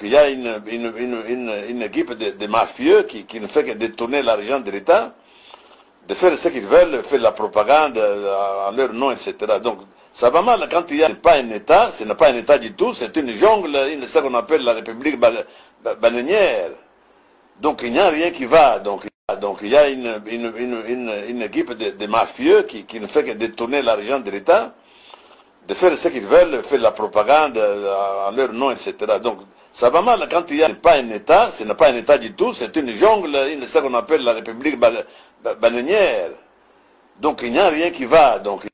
il y a une équipe de mafieux qui ne fait que détourner l'argent de l'État, de faire ce qu'ils veulent, faire la propagande en leur nom, etc. Donc, ça va mal quand il n'y a pas un État, ce n'est pas un État du tout, c'est une jungle, ce qu'on appelle la République bananière. Donc, il n'y a rien qui va. Donc il y a une équipe de mafieux qui ne fait que détourner l'argent de l'État, de faire ce qu'ils veulent, faire la propagande en leur nom, etc. Donc, ça va mal quand il n'y a pas un État, ce n'est pas un État du tout, c'est une jungle, ce qu'on appelle la République bananière. Donc, il n'y a rien qui va. Donc,